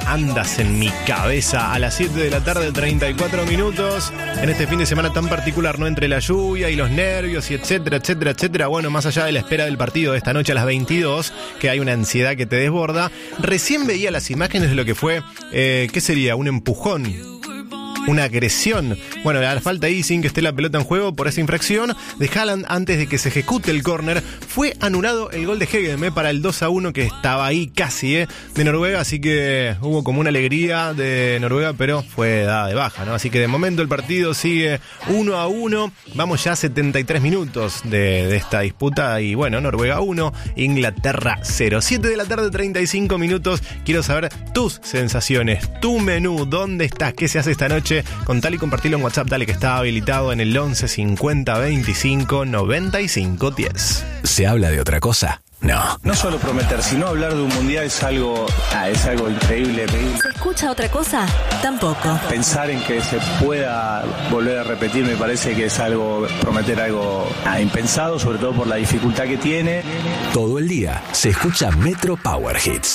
Andas en mi cabeza a las 7 de la tarde, 34 minutos. En este fin de semana tan particular, ¿no? Entre la lluvia y los nervios y etcétera, etcétera, etcétera. Bueno, más allá de la espera del partido de esta noche a las 22, que hay una ansiedad que te desborda. Recién veía las imágenes de lo que fue, ¿qué sería? Un empujón. Una agresión. Bueno, la falta ahí sin que esté la pelota en juego por esa infracción de Haaland antes de que se ejecute el córner. Fue anulado el gol de Hegem para el 2-1 que estaba ahí casi de Noruega, así que hubo como una alegría de Noruega, pero fue dada de baja, ¿no? Así que de momento el partido sigue 1-1. Vamos ya a 73 minutos de esta disputa y bueno, Noruega 1, Inglaterra 0. 7 de la tarde, 35 minutos. Quiero saber tus sensaciones, tu menú, dónde estás, qué se hace esta noche. Contale y compartilo en WhatsApp, dale, que está habilitado en el 11 50 25 95 10. ¿Se habla de otra cosa? No. No solo prometer, sino hablar de un mundial es algo increíble. ¿Se escucha otra cosa? Tampoco. Pensar en que se pueda volver a repetir me parece que es prometer algo impensado, sobre todo por la dificultad que tiene. Todo el día se escucha Metro Power Hits.